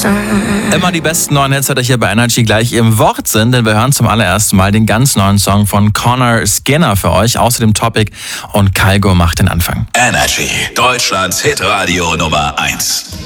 Immer die besten neuen Hits hat euch hier bei Energy gleich im Wortsinn, denn wir hören zum allerersten Mal den ganz neuen Song von Connor Skinner für euch, außerdem Topic und Kygo macht den Anfang. Energy, Deutschlands Hitradio Nummer 1.